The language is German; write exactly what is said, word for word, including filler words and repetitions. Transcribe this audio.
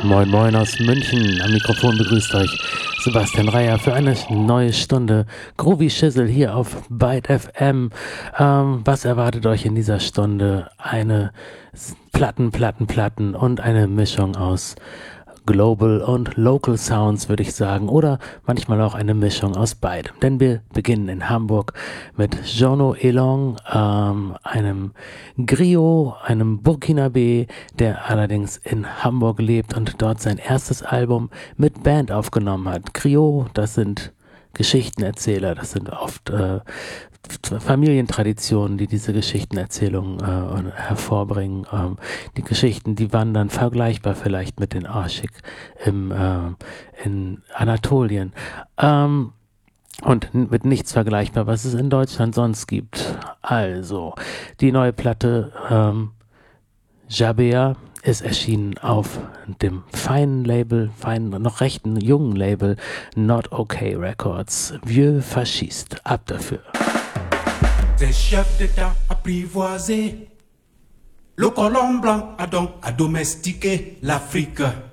Moin Moin aus München. Am Mikrofon begrüßt euch Sebastian Reier für eine neue Stunde Groovy Shizzle hier auf Byte F M. Ähm, was erwartet euch in dieser Stunde? Eine Platten, Platten, Platten und eine Mischung aus Global und Local Sounds, würde ich sagen, oder manchmal auch eine Mischung aus beidem. Denn wir beginnen in Hamburg mit Jono Elong, ähm, einem Griot, einem Burkinabé, der allerdings in Hamburg lebt und dort sein erstes Album mit Band aufgenommen hat. Griot, das sind Geschichtenerzähler, das sind oft äh, Familientraditionen, die diese Geschichtenerzählungen äh, hervorbringen. Ähm, die Geschichten, die waren dann vergleichbar vielleicht mit den Aşık im äh, in Anatolien. Ähm, und mit nichts vergleichbar, was es in Deutschland sonst gibt. Also, die neue Platte ähm, Jabea ist erschienen auf dem feinen Label, feinen, noch rechten jungen Label Not Okay Records. Vieux Faschist, ab dafür. Ces chefs d'État apprivoisés, le colon blanc a donc à domestiquer l'Afrique.